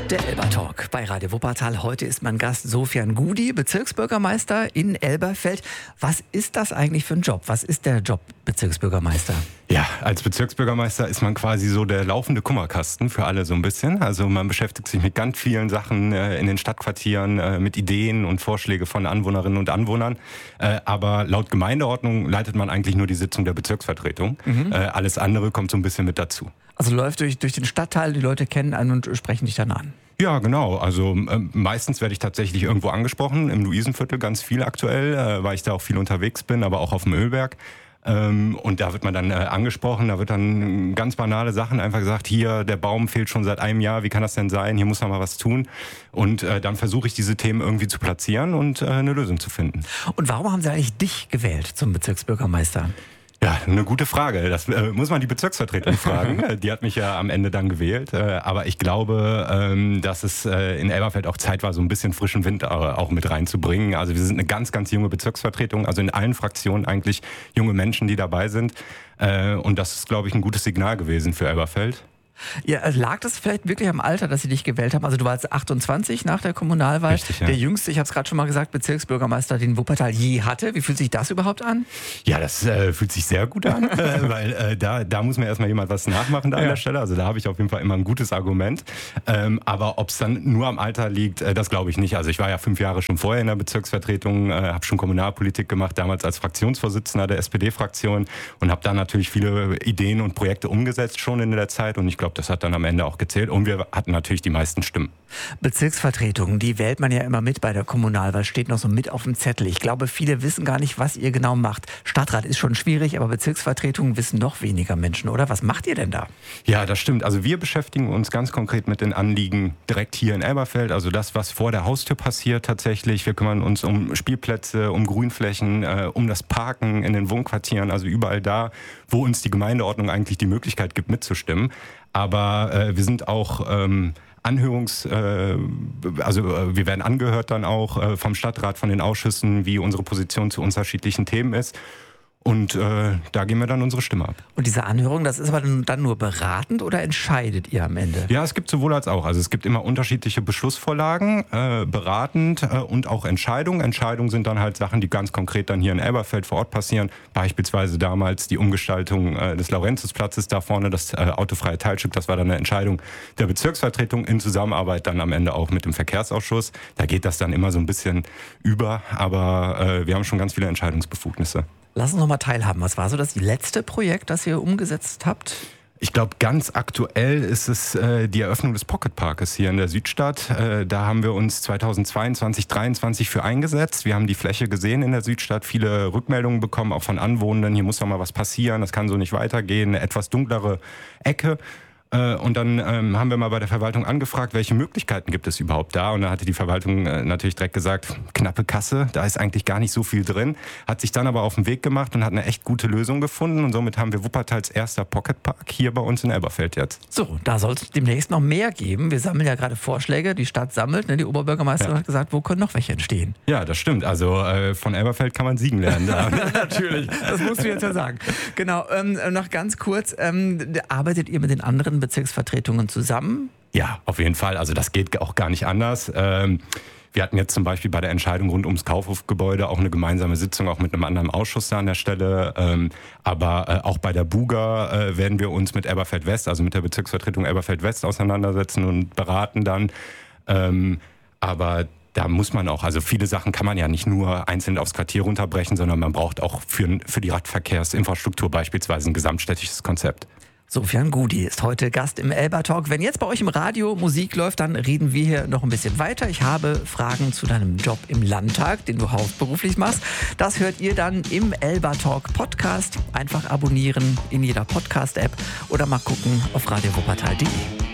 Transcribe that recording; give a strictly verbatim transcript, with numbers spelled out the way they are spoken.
Der Elbertalk bei Radio Wuppertal. Heute ist mein Gast Sofian Gudi, Bezirksbürgermeister in Elberfeld. Was ist das eigentlich für ein Job? Was ist der Job Bezirksbürgermeister? Ja, als Bezirksbürgermeister ist man quasi so der laufende Kummerkasten für alle so ein bisschen. Also man beschäftigt sich mit ganz vielen Sachen äh, in den Stadtquartieren, äh, mit Ideen und Vorschläge von Anwohnerinnen und Anwohnern. Äh, aber laut Gemeindeordnung leitet man eigentlich nur die Sitzung der Bezirksvertretung. Mhm. Äh, alles andere kommt so ein bisschen mit dazu. Also läuft durch, durch den Stadtteil, die Leute kennen einen und sprechen dich dann an. Ja, genau. Also äh, meistens werde ich tatsächlich irgendwo angesprochen, im Luisenviertel ganz viel aktuell, äh, weil ich da auch viel unterwegs bin, aber auch auf dem Ölberg. Ähm, und da wird man dann äh, angesprochen, da wird dann ganz banale Sachen einfach gesagt, hier, der Baum fehlt schon seit einem Jahr, wie kann das denn sein, hier muss man mal was tun. Und äh, dann versuche ich diese Themen irgendwie zu platzieren und äh, eine Lösung zu finden. Und warum haben Sie eigentlich dich gewählt zum Bezirksbürgermeister? Ja, eine gute Frage. Das äh, muss man die Bezirksvertretung fragen. Die hat mich ja am Ende dann gewählt. Äh, aber ich glaube, ähm, dass es äh, in Elberfeld auch Zeit war, so ein bisschen frischen Wind äh, auch mit reinzubringen. Also wir sind eine ganz, ganz junge Bezirksvertretung. Also in allen Fraktionen eigentlich junge Menschen, die dabei sind. Äh, und das ist, glaube ich, ein gutes Signal gewesen für Elberfeld. Ja, lag das vielleicht wirklich am Alter, dass Sie dich gewählt haben? Also du warst achtundzwanzig nach der Kommunalwahl. Richtig, ja. Der jüngste, ich habe es gerade schon mal gesagt, Bezirksbürgermeister, den Wuppertal je hatte. Wie fühlt sich das überhaupt an? Ja, das äh, fühlt sich sehr gut an, äh, weil äh, da, da muss mir erstmal jemand was nachmachen da ja. an der Stelle. Also da habe ich auf jeden Fall immer ein gutes Argument. Ähm, aber ob es dann nur am Alter liegt, äh, das glaube ich nicht. Also ich war ja fünf Jahre schon vorher in der Bezirksvertretung, äh, habe schon Kommunalpolitik gemacht, damals als Fraktionsvorsitzender der S P D-Fraktion und habe da natürlich viele Ideen und Projekte umgesetzt schon in der Zeit. Und ich glaube, das hat dann am Ende auch gezählt und wir hatten natürlich die meisten Stimmen. Bezirksvertretungen, die wählt man ja immer mit bei der Kommunalwahl, steht noch so mit auf dem Zettel. Ich glaube, viele wissen gar nicht, was ihr genau macht. Stadtrat ist schon schwierig, aber Bezirksvertretungen wissen noch weniger Menschen, oder? Was macht ihr denn da? Ja, das stimmt. Also wir beschäftigen uns ganz konkret mit den Anliegen direkt hier in Elberfeld, also das, was vor der Haustür passiert tatsächlich. Wir kümmern uns um Spielplätze, um Grünflächen, äh, um das Parken in den Wohnquartieren, also überall da, wo uns die Gemeindeordnung eigentlich die Möglichkeit gibt, mitzustimmen. Aber äh, wir sind auch ähm, Anhörungs, äh, also äh, wir werden angehört dann auch äh, vom Stadtrat, von den Ausschüssen, wie unsere Position zu unterschiedlichen Themen ist. Und äh, da geben wir dann unsere Stimme ab. Und diese Anhörung, das ist aber dann nur beratend oder entscheidet ihr am Ende? Ja, es gibt sowohl als auch. Also es gibt immer unterschiedliche Beschlussvorlagen, äh, beratend äh, und auch Entscheidungen. Entscheidungen sind dann halt Sachen, die ganz konkret dann hier in Elberfeld vor Ort passieren. Beispielsweise damals die Umgestaltung äh, des Laurentiusplatzes da vorne, das äh, autofreie Teilstück. Das war dann eine Entscheidung der Bezirksvertretung in Zusammenarbeit dann am Ende auch mit dem Verkehrsausschuss. Da geht das dann immer so ein bisschen über, aber äh, wir haben schon ganz viele Entscheidungsbefugnisse. Lass uns noch mal teilhaben. Was war so das letzte Projekt, das ihr umgesetzt habt? Ich glaube, ganz aktuell ist es äh, die Eröffnung des Pocketparkes hier in der Südstadt. Äh, da haben wir uns zweitausendzweiundzwanzig, dreiundzwanzig für eingesetzt. Wir haben die Fläche gesehen in der Südstadt, viele Rückmeldungen bekommen, auch von Anwohnern. Hier muss doch mal was passieren, das kann so nicht weitergehen. Eine etwas dunklere Ecke. Und dann ähm, haben wir mal bei der Verwaltung angefragt, welche Möglichkeiten gibt es überhaupt da? Und da hatte die Verwaltung äh, natürlich direkt gesagt, knappe Kasse, da ist eigentlich gar nicht so viel drin. Hat sich dann aber auf den Weg gemacht und hat eine echt gute Lösung gefunden. Und somit haben wir Wuppertals erster Pocketpark hier bei uns in Elberfeld jetzt. So, da soll es demnächst noch mehr geben. Wir sammeln ja gerade Vorschläge, die Stadt sammelt. Ne? Die Oberbürgermeisterin ja. hat gesagt, wo können noch welche entstehen? Ja, das stimmt. Also äh, von Elberfeld kann man Siegen lernen. Natürlich, das musst du jetzt ja sagen. Genau, ähm, noch ganz kurz, ähm, arbeitet ihr mit den anderen Bezirksvertretungen zusammen? Ja, auf jeden Fall. Also das geht auch gar nicht anders. Ähm, wir hatten jetzt zum Beispiel bei der Entscheidung rund ums Kaufhofgebäude auch eine gemeinsame Sitzung, auch mit einem anderen Ausschuss da an der Stelle. Ähm, aber äh, auch bei der Buga äh, werden wir uns mit Elberfeld West, also mit der Bezirksvertretung Elberfeld West auseinandersetzen und beraten dann. Ähm, aber da muss man auch, also viele Sachen kann man ja nicht nur einzeln aufs Quartier runterbrechen, sondern man braucht auch für, für die Radverkehrsinfrastruktur beispielsweise ein gesamtstädtisches Konzept. Sofian Gudi ist heute Gast im Elbertalk. Wenn jetzt bei euch im Radio Musik läuft, dann reden wir hier noch ein bisschen weiter. Ich habe Fragen zu deinem Job im Landtag, den du hauptberuflich machst. Das hört ihr dann im Elbertalk Podcast. Einfach abonnieren in jeder Podcast-App oder mal gucken auf radio wuppertal punkt de.